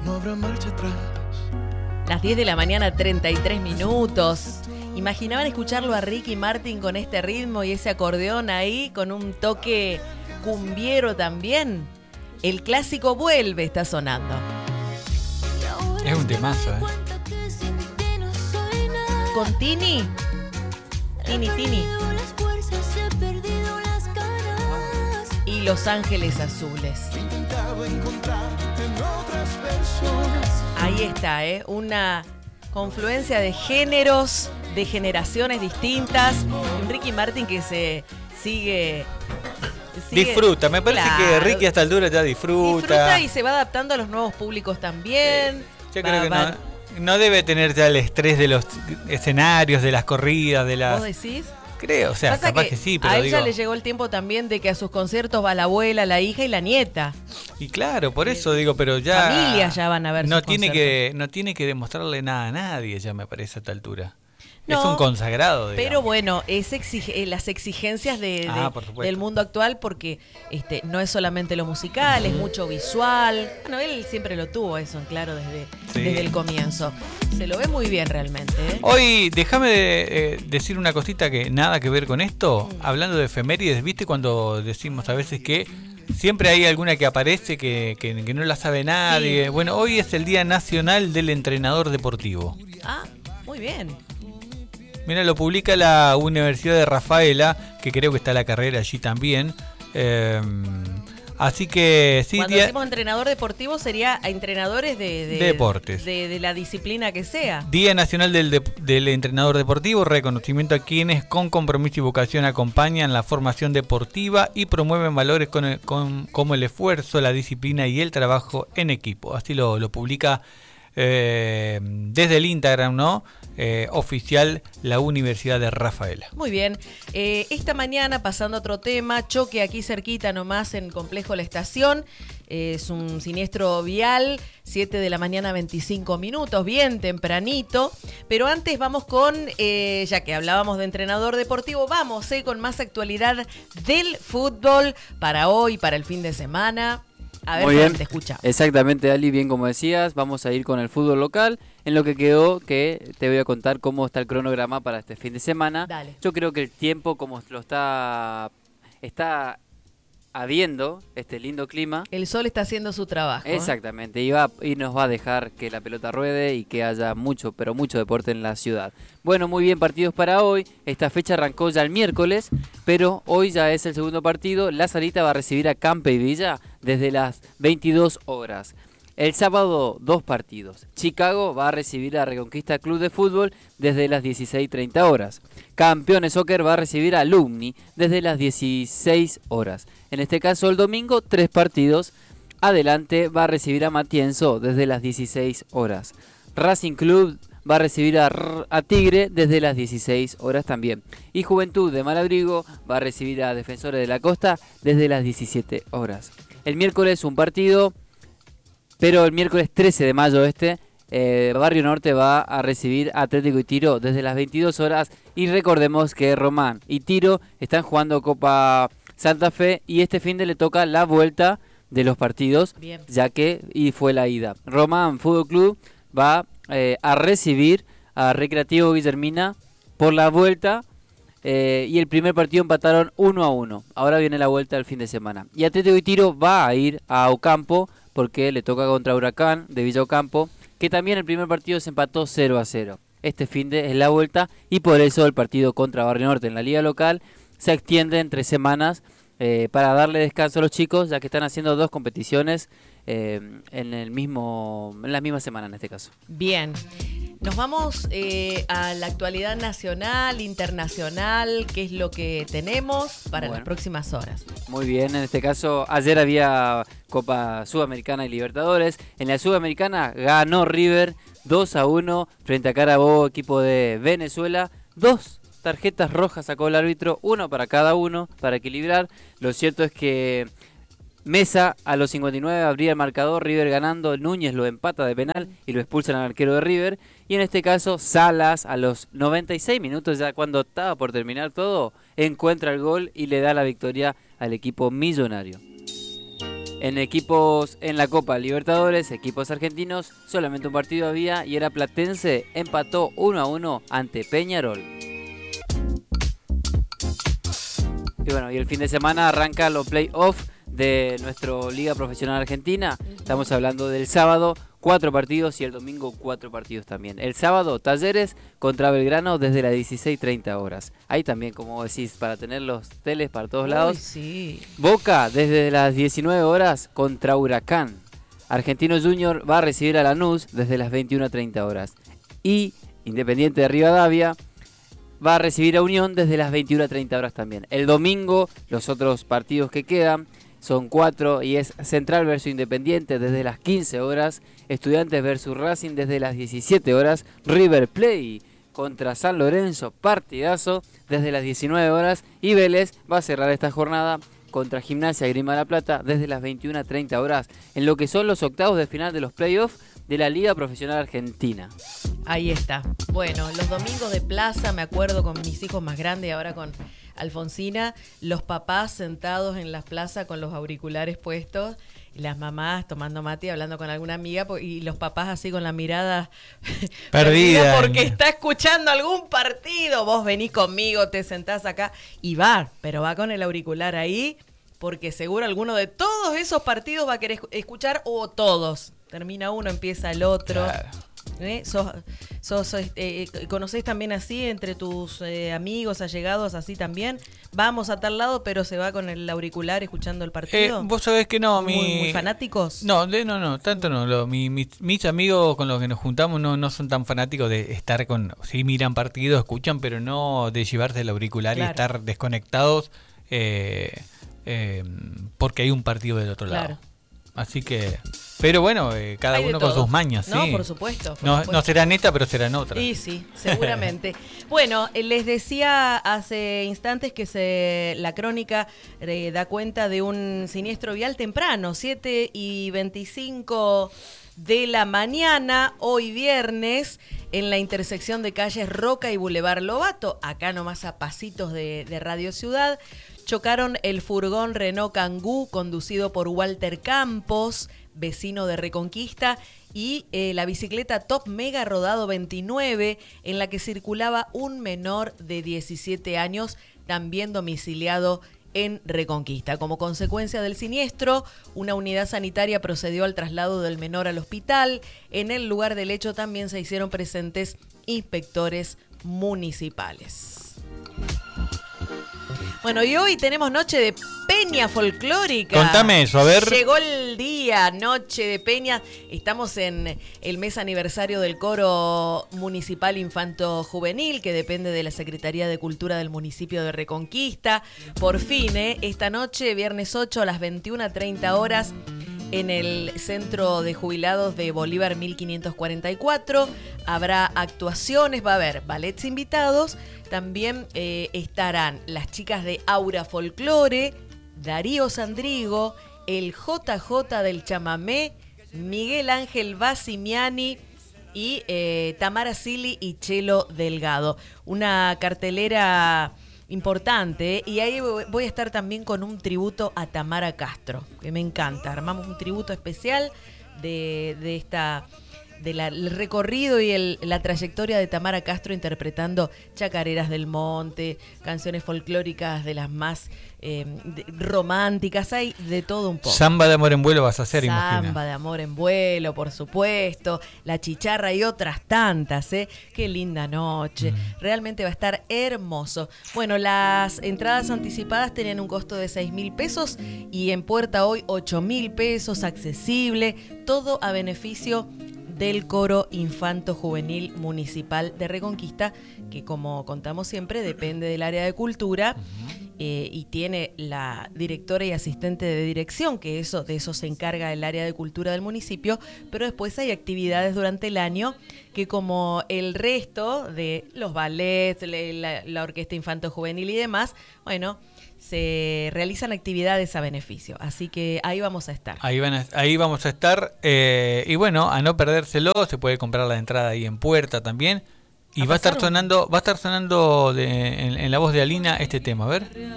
no habrá marcha atrás. Las 10 de la mañana, 33 minutos. ¿Imaginaban escucharlo a Ricky Martin con este ritmo y ese acordeón ahí, con un toque cumbiero también? El clásico Vuelve está sonando. Es un temazo, ¿eh? Con Tini. Tini. Y Los Ángeles Azules. Ahí está, una confluencia de géneros, de generaciones distintas. Un Ricky Martin que se sigue Disfruta, me parece que Ricky a esta altura ya disfruta. Disfruta y se va adaptando a los nuevos públicos también. Yo creo que no debe tener ya el estrés de los escenarios, de las corridas, de las... ¿Vos decís? Creo, o sea, Pasa capaz que que sí, pero a ella le llegó el tiempo también de que a sus conciertos va la abuela, la hija y la nieta. Y claro, por eso digo, pero ya... Familias ya van a ver no sus tiene conciertos. no tiene que demostrarle nada a nadie, ya me parece a esta altura. No, es un consagrado, digamos. Pero bueno, es las exigencias del mundo actual, porque no es solamente lo musical, es mucho visual. Bueno, él siempre lo tuvo eso en claro desde el comienzo. Se lo ve muy bien realmente, ¿eh? Hoy, déjame decir una cosita que nada que ver con esto. Hablando de efemérides, ¿viste cuando decimos a veces que siempre hay alguna que aparece que no la sabe nadie? Sí. Bueno, hoy es el Día Nacional del Entrenador Deportivo. Ah, muy bien. Mira, lo publica la Universidad de Rafaela, que creo que está la carrera allí también. Así que sí. Cuando decimos entrenador deportivo sería a entrenadores de deportes. De la disciplina que sea. Día Nacional del Entrenador Deportivo, reconocimiento a quienes con compromiso y vocación acompañan la formación deportiva y promueven valores como el esfuerzo, la disciplina y el trabajo en equipo. Así lo publica desde el Instagram, ¿no? Oficial, la Universidad de Rafaela. Muy bien. Esta mañana, pasando a otro tema, choque aquí cerquita nomás en Complejo La Estación. Es un siniestro vial, 7 de la mañana, 25 minutos, bien tempranito. Pero antes vamos con, ya que hablábamos de entrenador deportivo, vamos con más actualidad del fútbol para hoy, para el fin de semana. A ver, muy bien, te escucha. Exactamente, Ali, bien como decías, vamos a ir con el fútbol local. En lo que quedó, que te voy a contar cómo está el cronograma para este fin de semana. Dale. Yo creo que el tiempo, como lo está habiendo este lindo clima. El sol está haciendo su trabajo. Exactamente, y nos va a dejar que la pelota ruede y que haya mucho, pero mucho deporte en la ciudad. Bueno, muy bien, partidos para hoy. Esta fecha arrancó ya el miércoles, pero hoy ya es el segundo partido. La Salita va a recibir a Campe y Villa desde las 22 horas. El sábado, 2 partidos. Chicago va a recibir a Reconquista Club de Fútbol desde las 16:30 horas. Campeones Soccer va a recibir a Alumni desde las 16 horas. En este caso, el domingo, 3 partidos. Adelante va a recibir a Matienzo desde las 16 horas. Racing Club va a recibir a Tigre desde las 16 horas también. Y Juventud de Malabrigo va a recibir a Defensores de la Costa desde las 17 horas. El miércoles, un partido. Pero el miércoles 13 de mayo Barrio Norte va a recibir a Atlético y Tiro desde las 22 horas. Y recordemos que Román y Tiro están jugando Copa Santa Fe y este fin de le toca la vuelta de los partidos. Bien. Ya que fue la ida. Román Fútbol Club va a recibir a Recreativo Guillermina por la vuelta. Y el primer partido empataron 1-1. Ahora viene la vuelta del fin de semana. Y Atlético y Tiro va a ir a Ocampo porque le toca contra Huracán de Villa Ocampo, que también el primer partido se empató 0-0. Este fin de es la vuelta y por eso el partido contra Barrio Norte en la liga local se extiende en 3 semanas para darle descanso a los chicos, ya que están haciendo 2 competiciones en la misma semana en este caso. Bien. Nos vamos a la actualidad nacional, internacional, qué es lo que tenemos para las próximas horas. Muy bien, en este caso ayer había Copa Sudamericana y Libertadores. En la Sudamericana ganó River 2-1 frente a Carabobo, equipo de Venezuela. 2 tarjetas rojas sacó el árbitro, 1 para cada uno, para equilibrar. Lo cierto es que Mesa a los 59 abría el marcador, River ganando, Núñez lo empata de penal y lo expulsan al arquero de River. Y en este caso Salas a los 96 minutos, ya cuando estaba por terminar todo, encuentra el gol y le da la victoria al equipo millonario. En equipos en la Copa Libertadores, equipos argentinos, solamente un partido había y era Platense, empató 1-1 ante Peñarol. Y bueno, y el fin de semana arranca los playoffs de nuestra Liga Profesional Argentina. Estamos hablando del sábado, 4 partidos y el domingo 4 partidos también. El sábado, Talleres contra Belgrano desde las 16:30 horas. Ahí también, como decís, para tener los teles para todos lados. Sí. Boca desde las 19 horas contra Huracán. Argentino Junior va a recibir a Lanús desde las 21:30 horas. Y Independiente de Rivadavia va a recibir a Unión desde las 21:30 horas también. El domingo, los otros partidos que quedan son 4 y es Central versus Independiente desde las 15 horas, Estudiantes versus Racing desde las 17 horas, River Plate contra San Lorenzo, partidazo desde las 19 horas y Vélez va a cerrar esta jornada contra Gimnasia Grima de la Plata desde las 21:30 horas en lo que son los octavos de final de los playoffs de la Liga Profesional Argentina. Ahí está. Bueno, los domingos de plaza, me acuerdo con mis hijos más grandes, ahora con Alfonsina, los papás sentados en la plaza con los auriculares puestos, y las mamás tomando mate, hablando con alguna amiga, y los papás así con la mirada Perdida. porque está escuchando algún partido. Vos venís conmigo, te sentás acá y pero va con el auricular ahí, porque seguro alguno de todos esos partidos va a querer escuchar, o todos. Termina uno, empieza el otro. Claro. ¿Conocés también así entre tus amigos, allegados, así también? Vamos a tal lado, pero se va con el auricular escuchando el partido. Vos sabés que no, muy fanáticos. No, tanto no. Mis amigos con los que nos juntamos no son tan fanáticos de estar con. Sí, miran partidos, escuchan, pero no de llevarse el auricular y estar desconectados porque hay un partido del otro lado. Así que. Pero bueno, cada uno con sus mañas, sí. No, por supuesto. No será neta, pero serán otras. Sí, seguramente. Bueno, les decía hace instantes que la crónica da cuenta de un siniestro vial temprano, 7:25 de la mañana, hoy viernes, en la intersección de calles Roca y Boulevard Lobato, acá nomás a pasitos de Radio Ciudad. Chocaron el furgón Renault Kangoo conducido por Walter Campos, vecino de Reconquista, y la bicicleta Top Mega Rodado 29, en la que circulaba un menor de 17 años, también domiciliado en Reconquista. Como consecuencia del siniestro, una unidad sanitaria procedió al traslado del menor al hospital. En el lugar del hecho también se hicieron presentes inspectores municipales. Bueno, y hoy tenemos noche de peña folclórica. Contame eso, a ver. Llegó el día, noche de peña. Estamos en el mes aniversario del Coro Municipal Infanto Juvenil, que depende de la Secretaría de Cultura del municipio de Reconquista. Por fin, esta noche, viernes 8 a las 21:30 horas, en el Centro de Jubilados de Bolívar 1544. Habrá actuaciones, va a haber ballets invitados. También estarán las chicas de Aura Folklore, Darío Sandrigo, el JJ del chamamé, Miguel Ángel Bassimiani y Tamara Sili y Chelo Delgado. Una cartelera importante, y ahí voy a estar también con un tributo a Tamara Castro, que me encanta. Armamos un tributo especial del recorrido y la trayectoria de Tamara Castro, interpretando chacareras del monte, canciones folclóricas de las más románticas, hay de todo un poco. Samba de amor en vuelo vas a hacer, imagina. Samba de amor en vuelo, por supuesto, La Chicharra y otras tantas, Qué linda noche, realmente va a estar hermoso. Bueno, las entradas anticipadas tenían un costo de 6.000 pesos y en puerta hoy 8.000 pesos, accesible, todo a beneficio del Coro Infanto Juvenil Municipal de Reconquista, que, como contamos siempre, depende del área de cultura. Y tiene la directora y asistente de dirección, que de eso se encarga el área de cultura del municipio, pero después hay actividades durante el año que, como el resto de los ballets, la orquesta infanto juvenil y demás, bueno, se realizan actividades a beneficio, así que ahí vamos a estar. Ahí vamos a estar, y bueno, a no perdérselo, se puede comprar la entrada ahí en puerta también. Y va a estar sonando en la voz de Alina este tema, a ver.